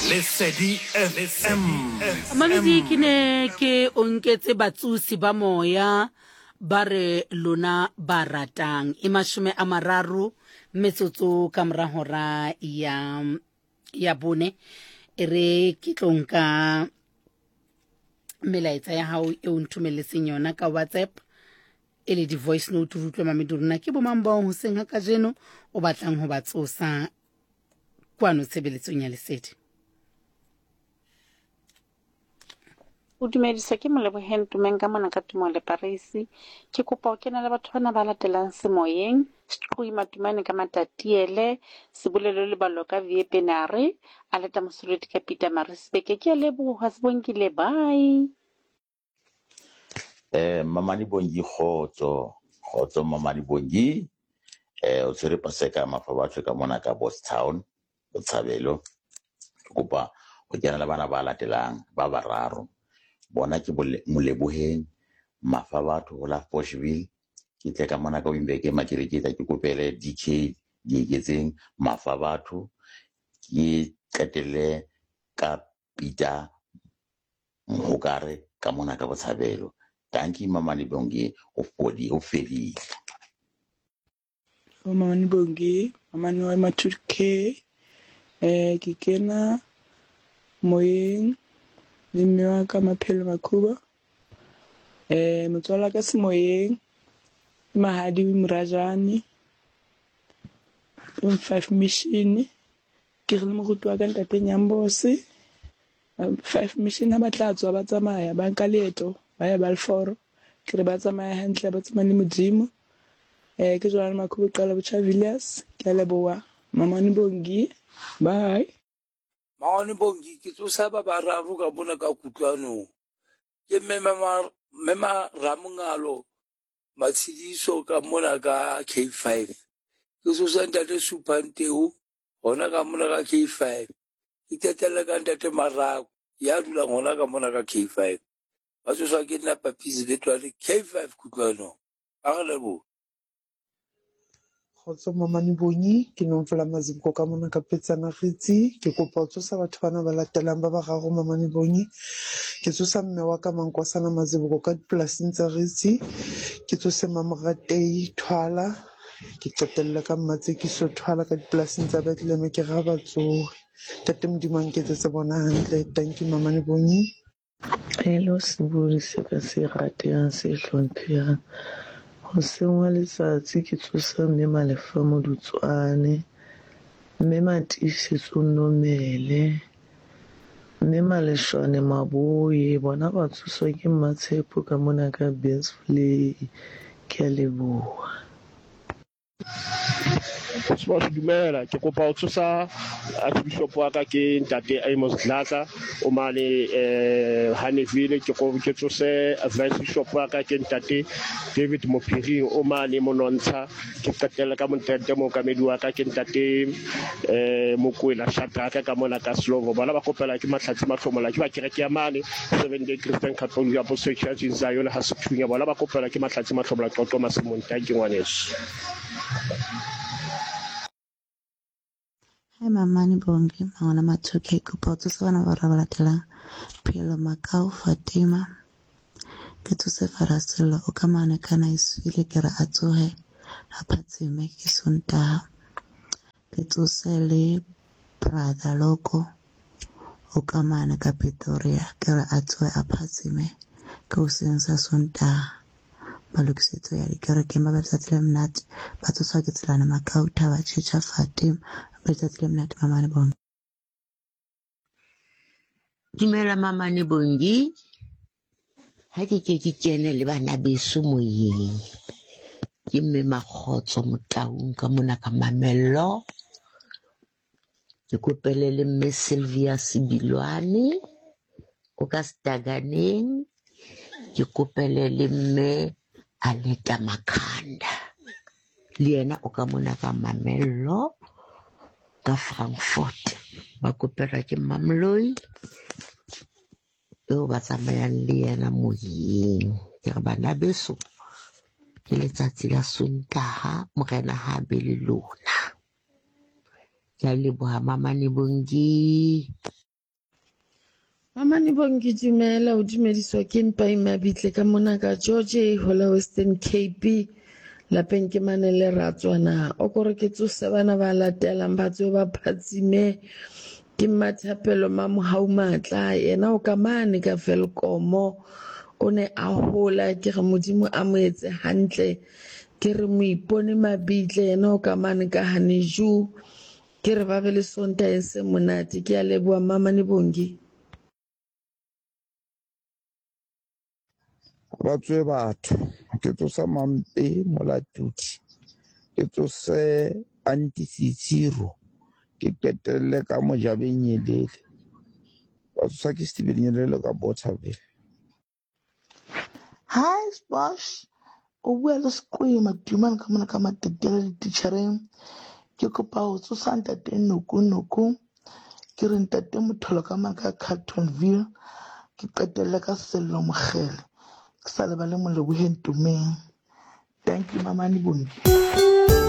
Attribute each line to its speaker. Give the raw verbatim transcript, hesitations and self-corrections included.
Speaker 1: Lesedi F M.
Speaker 2: Mamedi ke ne ke o nketse batsusi ba moya ba re lona ba ratang e mashome a mararo metsotso ka mora hora ya ya bone e re ke tlonka melaetsa ya hao e o ntumeletseng yona ka WhatsApp e le di voice note rutlwe Mamedi rona ke bo mang ba ho seng ha ka jeno o batlang ho ba tsosa kwano tshebeletsong ya Lesedi.
Speaker 3: O dumedisa ke Moleboheng Tumeng ka mona ka Tumo le Parisi. Ke kopa o kena le batho bana ba latelang semoyeng. Shqui Matumane ka Matatiele, Sebulelo le Baloka Viepenare, Aleta Mosoloti ka Peter Marisbeke. Ke a leboha Sebonkile, bye.
Speaker 4: Eh Mamadi Bongi khotso khotso Mamadi Bongi eh o tsere paseka mafa batho ka mona ka Boss Town Botshabelo kopa go kena le bana ba latelang ba bararo bona ke Moleboheng mafa batho go la Poshville ke tle ka mona ka Wimbeke Makereketa ke kopele D K di eketseng mafa batho ke qetelle ka Peter Mhokare ka mona ka Botshabelo. Thank you Mamadi Bongi o fodi o fedile.
Speaker 5: O Mamadi Bongi Mamadi wa Matuke eh ke kena moyeng le mme wa ka Maphelo Makhuba eh motswala ka semoyeng Mahadi Murajani in five mission ke re mo rutwa ka ntate Nyambose five mission ha batla tswa ba tsamaya ba nka leeto ba ya Balfour ke re ba tsamaya hantle ba tsamaya le modimo eh ke jwana Makhuba qala Botjha Villas ke a leboha Mamadi Bongi bye.
Speaker 6: Mamadi Bongi ke tsosa ba bararo ka bona ka kutlwano ke mema mema Ramungalo Matshidiso ka mona ka K five ke tsosa ntate Supanteu hona ka mona ka K five ke tetela ka ntate Marako ya dula hona ka mona ka K five ba tsosa ke nna Papisi letwale K five kutlwano a re lebo.
Speaker 7: Khotso Mamadi Bongi ke nomfola maziko ka mona ka Petsana Ritsi ke kopa o tsosa batho bana ba latelang ba bararo Mamadi Bongi ke tsosa mme wa ka Mankosana Mazibuko ka dipolasing tsa Ritsi ke tsose Mamoratei Thwala ke qetella ka Mmatsekiso Thwala ka dipolasing tsa Bethlehem ke ra batsoge tate Modimo a nketsetse bona hantle. Thank you Mamadi Bongi.
Speaker 8: Hello Sebudi se ka se ratehang se hlomphehang ho sengwa letsatsi ke tsosa mme Malefa Modutswane mme Matisetso Nomele mme Maleshwane Maboye bona ba tsoswa ke Matshepo ka mona ka Bestplay ke a leboha.
Speaker 9: Swa dumela ke kopa o tsosa Archbishop wa ka ke ntate Amos Dlaka o mane eh Haneville ke go ke tsose Vice Bishop wa ka ke ntate David Mophiri o mane Monontsha ke qetela ka montente mo kamedi wa ka ke ntate eh Mokwela Shadraka ka mona ka Slovo bona ba kopela ke mahlatsi mahlomola ke ba kereke ya mane seven day Christian Catholic Apostolic Church in Zion ha se thunya bona ba kopela ke mahlatsi mahlomola qoqo masemonta ke ngwaneso.
Speaker 10: Hi Mamadi Bongi Mangwana Matuke kopa o tsosa bana ba raba latelang Phelo Makau Fatima ke tsose Faraselo o ka mane kana iswile ke re a tsohe a phatsime ke Sontaha ke tsose le Brother Loko o ka mane ka Pretoria ke re a tsohe a phatsime ke hoseng sa Sontaha ba lokisetso ya dikereke ba ba letsatsi le mnate ba tsoswa ke Tselane Makau Thaba Tjhetjha Fatima ba letsatsi le mnate Mamadi Bongi.
Speaker 11: Dumela Mamadi Bongi ha ke ke ke kene le bana beso moyeng ke mme Makgotso Motaung ka mona ka Mamello ke kopele le mme Sylvia Sibilwane o ka Staganeng ke kopele le mme Aleta Makhanda le yena o ka mona ka Mamello ka Frankfurt ba kopela ke Mamloi eo ba tsamayang le yena moyeng ke re bana beso ke letsatsi la Sontaha morena ha be le lona ke a leboha Mamadi Bongi.
Speaker 8: Mamane Bongi dumela o dumediswa ke Mpai Mabitle ka mona ka George hola Western Cape lapeng ke mane le ratswana o kore ke tsose bana ba latelang ba tswe ba phatsime ke Mathapelo ma Mohau Matla yena o ka mane ka Velkomo o ne a hola ke re modimo a mo etse hantle ke re mo ipone Mabitle yena o ka mane ka Haneju ke re ba be le sonta se monate ke a leboa Mamane Bongi.
Speaker 12: Ba tswe batho ke tsosa Mampe Molatodi ke tsose Antisitsiro ke qetelle ka Mojabeng Nyelele ba tsosa ke Steven Nyelele ka Bothaville.
Speaker 13: Hi Bosh o bua le Sekwema Dumane ka mona ka Matetele ditšhereng ke kopa ho tsosa ntate Noko Noko ke re ntate Motholo ka mona ka Carltonville ke qetelle ka Sello Mogele ke sa lebale Moleboheng Tumeng. Thank you Mamane Bongi.